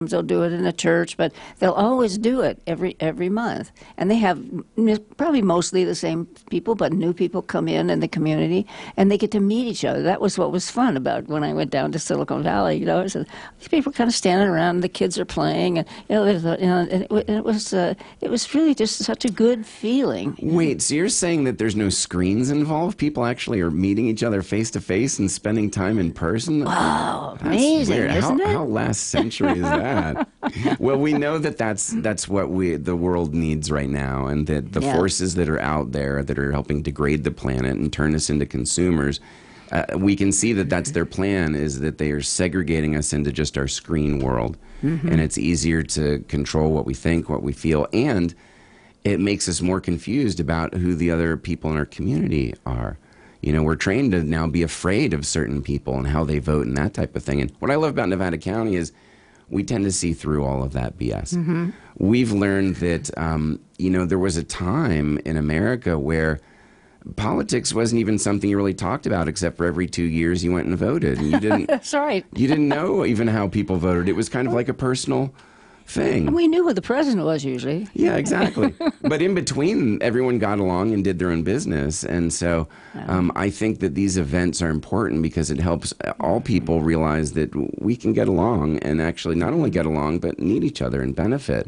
They'll do it in a church, but they'll always do it every month. And they have probably mostly the same people, but new people come in the community, and they get to meet each other. That was what was fun about when I went down to Silicon Valley. You know, so these people kind of standing around, and the kids are playing, and and it was really just such a good feeling. Wait, so you're saying that there's no screens involved? People actually are meeting each other face to face and spending time in person? Wow, That's amazing, weird. isn't it? How last century is that? Well, we know that that's what the world needs right now, and that the forces that are out there that are helping degrade the planet and turn us into consumers, we can see that that's their plan, is that they are segregating us into just our screen world. And it's easier to control what we think, what we feel, and it makes us more confused about who the other people in our community are. You know, we're trained to now be afraid of certain people and how they vote and that type of thing. And what I love about Nevada County is we tend to see through all of that BS. We've learned that, there was a time in America where politics wasn't even something you really talked about, except for every 2 years you went and voted. And you didn't, That's right. You didn't know even how people voted. It was kind of like a personal thing. And we knew who the president was usually. Yeah, exactly. But in between, everyone got along and did their own business. And so I think that these events are important because it helps all people realize that we can get along and actually not only get along, but need each other and benefit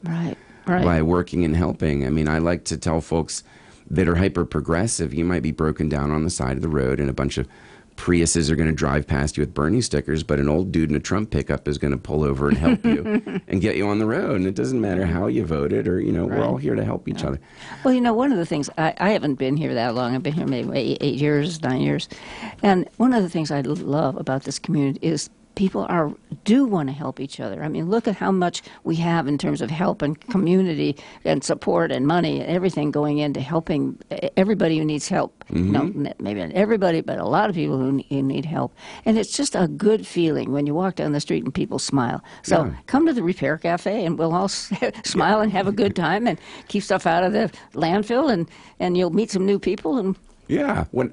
by working and helping. I mean, I like to tell folks that are hyper-progressive, you might be broken down on the side of the road and a bunch of Priuses are going to drive past you with Bernie stickers, but an old dude in a Trump pickup is going to pull over and help you and get you on the road. And it doesn't matter how you voted or, we're all here to help each other. Well, one of the things, I haven't been here that long. I've been here maybe 8 years, 9 years. And one of the things I love about this community is people do want to help each other. I mean, look at how much we have in terms of help and community and support and money and everything going into helping everybody who needs help. No, maybe not everybody, but a lot of people who need help. And it's just a good feeling when you walk down the street and people smile. So come to the Repair Cafe and we'll all smile and have a good time and keep stuff out of the landfill, and you'll meet some new people. And yeah. One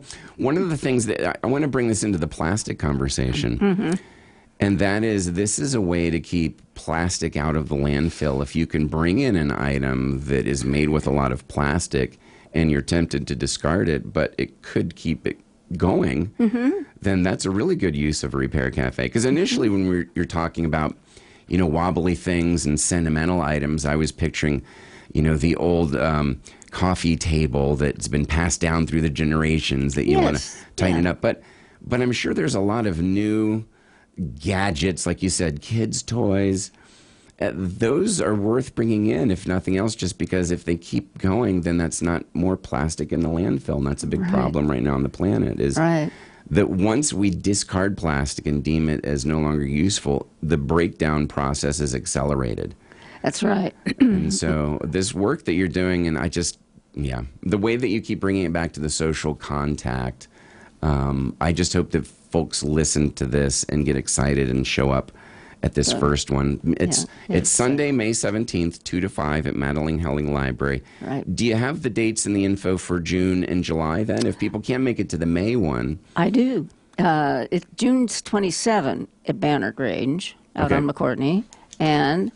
of the things that I want to bring this into the plastic conversation, and that is, this is a way to keep plastic out of the landfill. If you can bring in an item that is made with a lot of plastic and you're tempted to discard it, but it could keep it going, then that's a really good use of a Repair Cafe. Because initially when you're talking about, wobbly things and sentimental items, I was picturing, the old coffee table that's been passed down through the generations that you want to tighten up. But I'm sure there's a lot of new gadgets, like you said, kids' toys. Those are worth bringing in, if nothing else, just because if they keep going, then that's not more plastic in the landfill. And that's a big problem right now on the planet, is that once we discard plastic and deem it as no longer useful, the breakdown process is accelerated. That's right. And so this work that you're doing, and the way that you keep bringing it back to the social contact, I just hope that folks listen to this and get excited and show up at this first one. It's Sunday, May 17th, 2 to 5 at Madeline Helling Library. Right. Do you have the dates and the info for June and July then? If people can't make it to the May one. I do. It's June 27 at Banner Grange out on McCourtney, and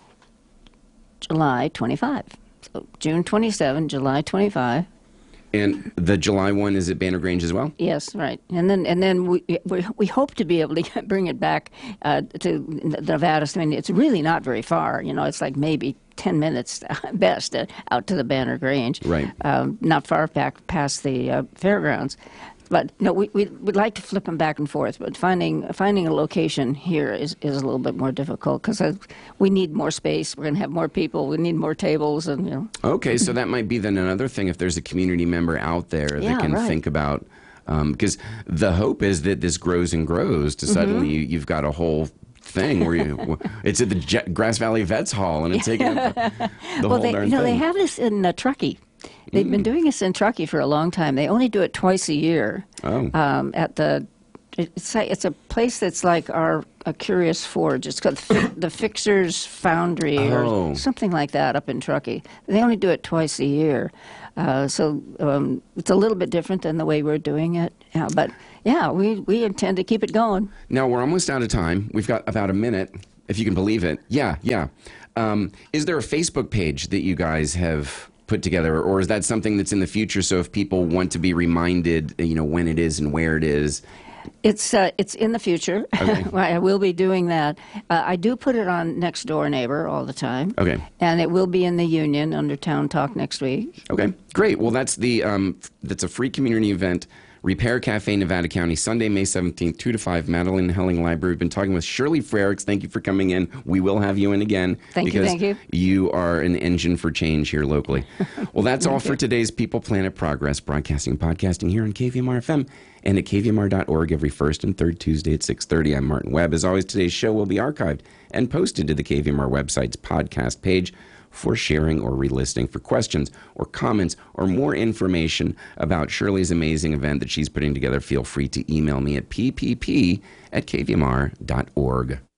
July 25. So June 27, July 25. And the July one is at Banner Grange as well? Yes, right. And then we hope to be able to bring it back to Nevada. I mean, it's really not very far. It's like maybe 10 minutes best out to the Banner Grange. Right. Not far back past the fairgrounds. But no, we'd like to flip them back and forth, but finding a location here is a little bit more difficult because we need more space. We're going to have more people. We need more tables, and Okay, so that might be then another thing. If there's a community member out there that can think about, because the hope is that this grows and grows to suddenly you've got a whole thing where it's at the Grass Valley Vets Hall and it's taking up the whole darn thing. They have this in Truckee. They've been doing this in Truckee for a long time. They only do it twice a year. It's a place that's like a Curious Forge. It's called the Fixers Foundry or something like that up in Truckee. They only do it twice a year. So it's a little bit different than the way we're doing it. But we intend to keep it going. Now, we're almost out of time. We've got about a minute. if you can believe it. Yeah, yeah. Is there a Facebook page that you guys have put together, or is that something that's in the future? So if people want to be reminded, when it is and where it is. It's in the future. Okay. I will be doing that. I do put it on Next Door Neighbor all the time. Okay. And it will be in the Union under Town Talk next week. Okay, great. Well, that's that's a free community event. Repair Cafe, Nevada County, Sunday, May 17th, 2 to 5, Madeline Helling Library. We've been talking with Shirley Frericks. Thank you for coming in. We will have you in again. Thank you. You are an engine for change here locally. Well, that's all for today's People Planet Progress, broadcasting and podcasting here on KVMR FM and at kvmr.org every first and third Tuesday at 6:30. I'm Martin Webb. As always, today's show will be archived and posted to the KVMR website's podcast page for sharing or re-listening. For questions or comments or more information about Shirley's amazing event that she's putting together, feel free to email me at ppp@kvmr.org.